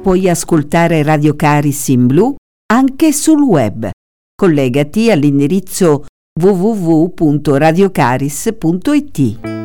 puoi ascoltare Radio Caris in blu anche sul web. Collegati all'indirizzo www.radiocaris.it.